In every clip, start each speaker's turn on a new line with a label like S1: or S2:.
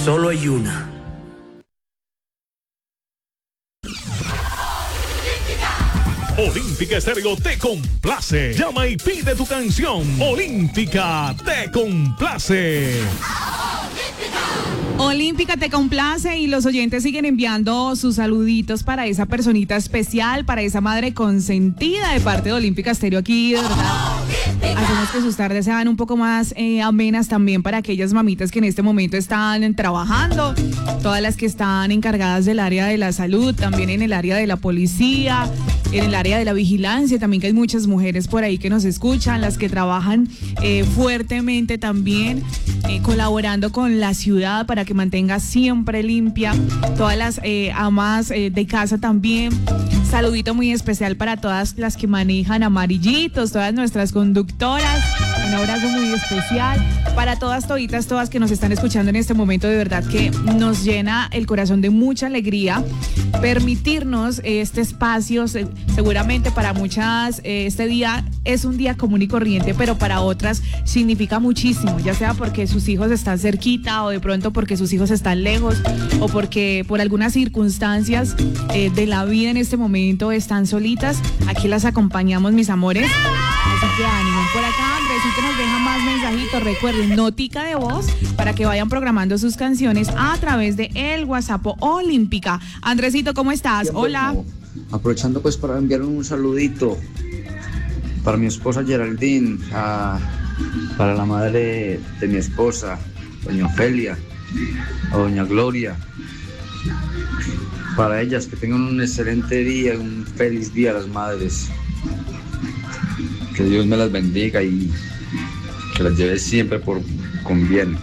S1: solo hay una.
S2: Olímpica Estéreo te complace. Llama y pide tu canción. Olímpica te complace.
S3: Olímpica te complace y los oyentes siguen enviando sus saluditos para esa personita especial, para esa madre consentida de parte de Olímpica Estéreo aquí, de verdad. Hacemos que sus tardes sean un poco más amenas también para aquellas mamitas que en este momento están trabajando, todas las que están encargadas del área de la salud, también en el área de la policía, en el área de la vigilancia, también que hay muchas mujeres por ahí que nos escuchan, las que trabajan fuertemente también, colaborando con la ciudad para que mantenga siempre limpia, todas las amas de casa también. Saludito muy especial para todas las que manejan amarillitos, todas nuestras conductoras. Un abrazo muy especial para todas, toditas, todas que nos están escuchando en este momento. De verdad que nos llena el corazón de mucha alegría permitirnos este espacio. Seguramente para muchas este día es un día común y corriente, pero para otras significa muchísimo, ya sea porque sus hijos están cerquita o de pronto porque sus hijos están lejos o porque por algunas circunstancias de la vida en este momento están solitas. Aquí las acompañamos, mis amores. Así que ánimo. Por acá Andresito nos deja más mensajitos. Recuerden, notica de voz para que vayan programando sus canciones a través de el WhatsApp Olímpica. Andresito, ¿cómo estás? Hola.
S4: Aprovechando pues para enviar un saludito para mi esposa Geraldine, para la madre de mi esposa, doña Ofelia, a doña Gloria. Para ellas, que tengan un excelente día, un feliz día a las madres. Que Dios me las bendiga y que las lleve siempre con bien.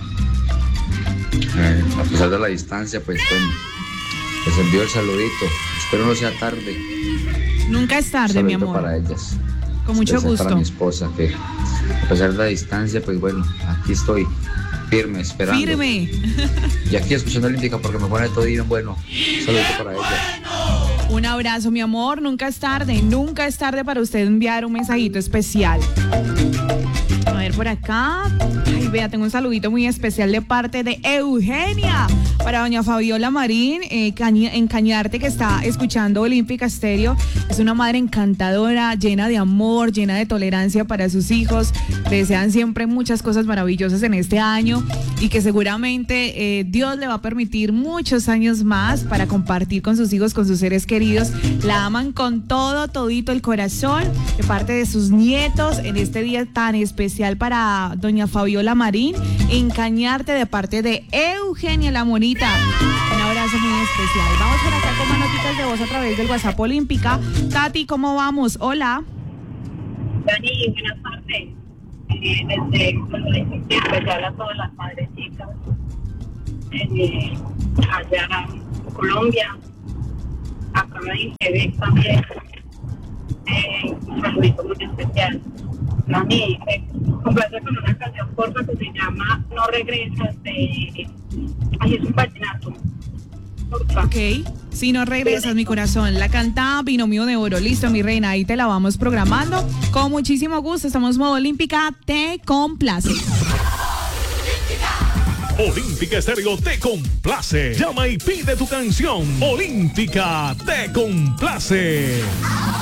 S4: A pesar de la distancia, pues bueno, les envío el saludito. Espero no sea tarde.
S3: Nunca es tarde, mi amor.
S4: Para ellas.
S3: Con mucho gusto.
S4: Para mi esposa, que a pesar de la distancia, pues bueno, aquí estoy firme, esperando.
S3: Firme.
S4: Y aquí escuchando Olímpica porque me pone todo bien bueno. Saludito para ellas.
S3: Un abrazo, mi amor. Nunca es tarde para usted enviar un mensajito especial. A ver por acá. Ay, vea, tengo un saludito muy especial de parte de Eugenia para doña Fabiola Marín, en Cañarte, que está escuchando Olímpica Estéreo. Es una madre encantadora, llena de amor, llena de tolerancia para sus hijos. Le desean siempre muchas cosas maravillosas en este año y que seguramente Dios le va a permitir muchos años más para compartir con sus hijos, con sus seres queridos. La aman con todito el corazón, de parte de sus nietos, en este día tan especial para doña Fabiola Marín, en Cañarte, de parte de Eugenia la Monita. Un abrazo muy especial. Vamos por acá con más notitas de voz a través del WhatsApp Olímpica. Tati, ¿cómo vamos? Hola.
S5: Dani, buenas tardes. Desde especial a todas las madrecitas allá en Colombia, acá en Quebec también. Un saludito muy especial. Dani, complace con una canción corta que se llama No Regresas de... Ay, es un vallenato.
S3: Ok, si no regresas, mi corazón, la canta Binomio de Oro. Listo, mi reina, ahí te la vamos programando con muchísimo gusto. Estamos modo Olímpica, te complace.
S2: Olímpica Estéreo te complace. Llama y pide tu canción. Olímpica te complace.